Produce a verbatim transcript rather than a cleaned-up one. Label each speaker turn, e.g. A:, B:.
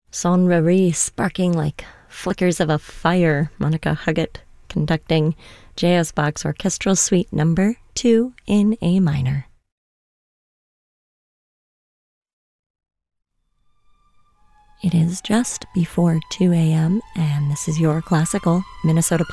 A: Sonnerie sparking like flickers of a fire. Monica Huggett conducting J S. Bach's Orchestral Suite Number two in A minor. It is just before two a.m. and this is your classical Minnesota